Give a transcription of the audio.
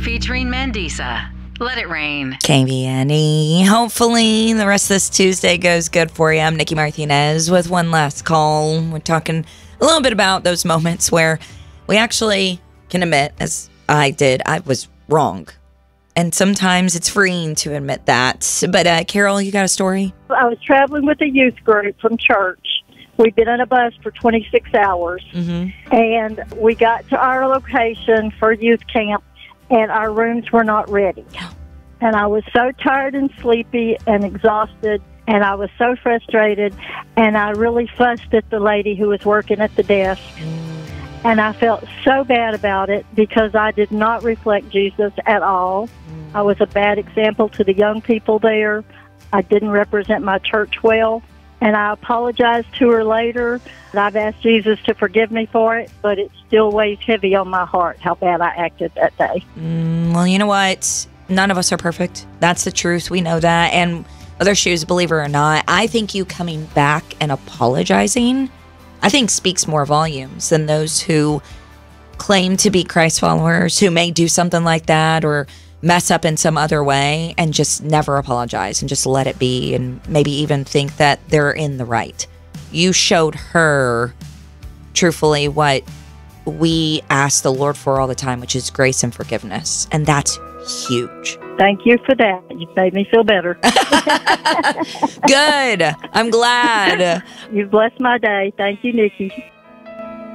featuring Mandisa. Let it rain. KBNE. Hopefully the rest of this Tuesday goes good for you. I'm Nikki Martinez with one last call. We're talking a little bit about those moments where we actually can admit, as I did, I was wrong. And sometimes it's freeing to admit that. But Carol, you got a story? I was traveling with a youth group from church. We'd been on a bus for 26 hours. And we got to our location for youth camp, and our rooms were not ready. And I was so tired and sleepy and exhausted, and I was so frustrated, and I really fussed at the lady who was working at the desk. And I felt so bad about it because I did not reflect Jesus at all. I was a bad example to the young people there. I didn't represent my church well. And I apologized to her later. I've asked Jesus to forgive me for it, but it still weighs heavy on my heart how bad I acted that day. Well, you know what? None of us are perfect. That's the truth. We know that. And other shoes, believer or not, I think you coming back and apologizing, I think speaks more volumes than those who claim to be Christ followers, who may do something like that or mess up in some other way and just never apologize and just let it be and maybe even think that they're in the right. You showed her, truthfully, what we ask the Lord for all the time, which is grace and forgiveness. And that's huge. Thank you for that. You've made me feel better. Good. I'm glad. You've blessed my day. Thank you, Nikki.